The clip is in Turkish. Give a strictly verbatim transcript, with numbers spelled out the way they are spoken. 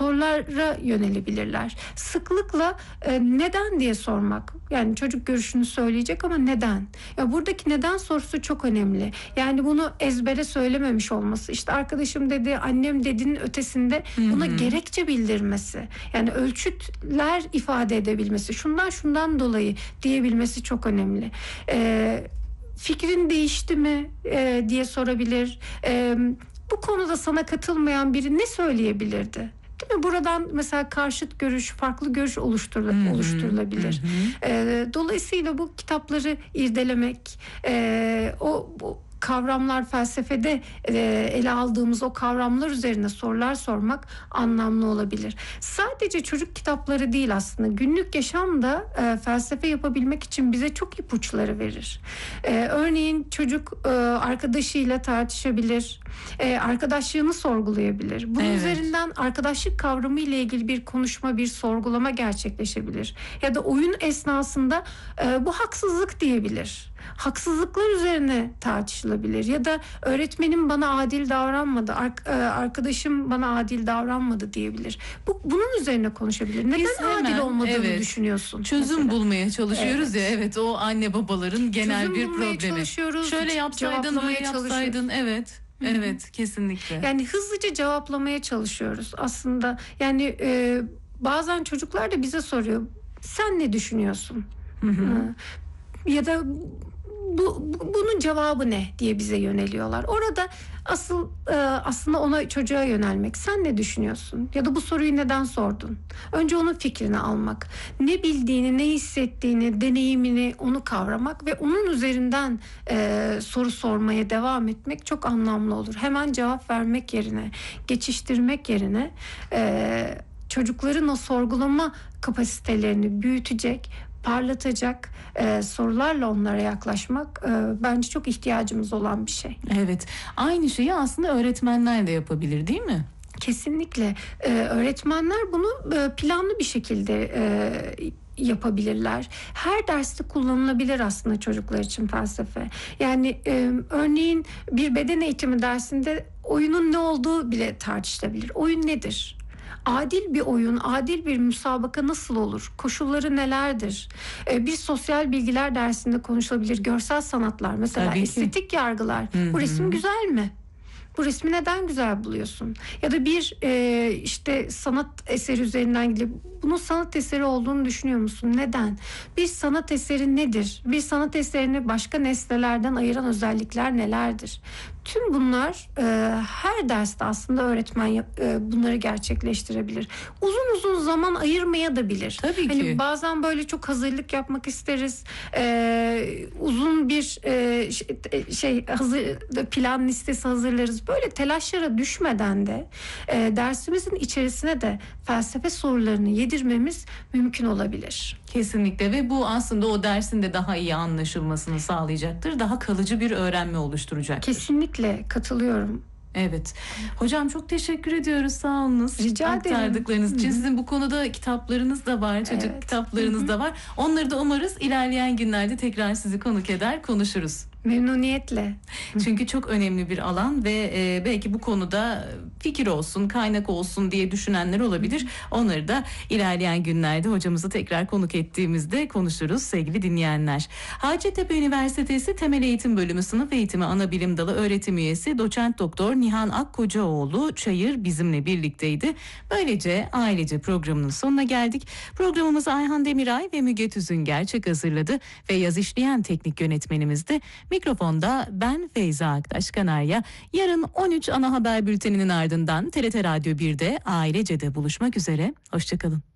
sorulara yönelebilirler. Sıklıkla e, neden diye sormak. Yani çocuk görüşünü söyleyecek ama neden? Ya buradaki neden sorusu çok önemli. Yani bunu ezbere söylememiş olması. İşte arkadaşım dedi, annem dediğinin ötesinde buna Hı-hı. gerekçe bildirmesi. Yani ölçütler ifade edebilmesi. Şundan şundan dolayı diyebilmesi çok önemli. Ee, fikrin değişti mi ee, diye sorabilir. Ee, bu konuda sana katılmayan biri ne söyleyebilirdi? Değil mi? Buradan mesela karşıt görüş, farklı görüş oluşturula, hmm. oluşturulabilir. Hmm. Ee, dolayısıyla bu kitapları irdelemek, e, o bu kavramlar, felsefede e, ele aldığımız o kavramlar üzerine sorular sormak anlamlı olabilir. Sadece çocuk kitapları değil aslında. Günlük yaşamda e, felsefe yapabilmek için bize çok ipuçları verir. E, örneğin çocuk e, arkadaşıyla tartışabilir. E, arkadaşlığını sorgulayabilir. Bunun evet. üzerinden arkadaşlık kavramı ile ilgili bir konuşma, bir sorgulama gerçekleşebilir. Ya da oyun esnasında e, bu haksızlık diyebilir. Haksızlıklar üzerine tartışılabilir ya da öğretmenim bana adil davranmadı, arkadaşım bana adil davranmadı diyebilir. Bu bunun üzerine konuşabilir. Neden Biz adil hemen, olmadığını evet, düşünüyorsun? Çözüm mesela? bulmaya çalışıyoruz evet. ya evet o anne babaların genel Çözüm bir problemi. Şöyle yapsaydın, böyle yapsaydın evet. Hı-hı. Evet, kesinlikle. Yani hızlıca cevaplamaya çalışıyoruz aslında. Yani e, bazen çocuklar da bize soruyor. Sen ne düşünüyorsun? Hı hı. Ya da bu, bu bunun cevabı ne diye bize yöneliyorlar. Orada asıl e, aslında ona çocuğa yönelmek. Sen ne düşünüyorsun? Ya da bu soruyu neden sordun? Önce onun fikrini almak. Ne bildiğini, ne hissettiğini, deneyimini onu kavramak ve onun üzerinden e, soru sormaya devam etmek çok anlamlı olur. Hemen cevap vermek yerine, geçiştirmek yerine e, çocukların o sorgulama kapasitelerini büyütecek, parlatacak e, sorularla onlara yaklaşmak e, bence çok ihtiyacımız olan bir şey. Evet. Aynı şeyi aslında öğretmenler de yapabilir, değil mi? Kesinlikle. E, öğretmenler bunu e, planlı bir şekilde e, yapabilirler. Her derste kullanılabilir aslında çocuklar için felsefe. Yani e, örneğin bir beden eğitimi dersinde oyunun ne olduğu bile tartışılabilir. Oyun nedir? Adil bir oyun, adil bir müsabaka nasıl olur? Koşulları nelerdir? Ee, bir sosyal bilgiler dersinde konuşulabilir. Görsel sanatlar, mesela Tabii estetik ki. yargılar. Hı-hı. Bu resim güzel mi? Bu resmi neden güzel buluyorsun? Ya da bir e, işte sanat eseri üzerinden gidip bunun sanat eseri olduğunu düşünüyor musun? Neden? Bir sanat eseri nedir? Bir sanat eserini başka nesnelerden ayıran özellikler nelerdir? Tüm bunlar e, her derste aslında öğretmen e, bunları gerçekleştirebilir. Uzun uzun zaman ayırmaya da bilir. Tabii hani ki. Bazen böyle çok hazırlık yapmak isteriz. E, uzun bir e, şey hazır plan listesi hazırlarız. Böyle telaşlara düşmeden de e, dersimizin içerisine de felsefe sorularını yedirmemiz mümkün olabilir. Kesinlikle ve bu aslında o dersin de daha iyi anlaşılmasını sağlayacaktır. Daha kalıcı bir öğrenme oluşturacaktır. Kesinlikle katılıyorum. Evet. Hocam çok teşekkür ediyoruz. Sağ olunuz. Rica ederim. Aktardıklarınız için. Sizin bu konuda kitaplarınız da var. Çocuk evet. kitaplarınız Hı-hı. da var. Onları da umarız ilerleyen günlerde tekrar sizi konuk eder, konuşuruz. Memnuniyetle. Çünkü çok önemli bir alan ve e, belki bu konuda fikir olsun, kaynak olsun diye düşünenler olabilir. Onları da ilerleyen günlerde hocamızı tekrar konuk ettiğimizde konuşuruz sevgili dinleyenler. Hacettepe Üniversitesi Temel Eğitim Bölümü Sınıf Eğitimi Anabilim Dalı Öğretim Üyesi Doçent Doktor Nihan Akkocaoğlu Çayır bizimle birlikteydi. Böylece ailece programının sonuna geldik. Programımızı Ayhan Demiray ve Müge Tüzün Gerçek hazırladı ve yaz işleyen teknik yönetmenimiz de mikrofonda ben Feyza Aktaş Kanarya. Yarın on üç ana haber bülteninin ardından T R T Radyo birde Ailece'de buluşmak üzere. Hoşçakalın.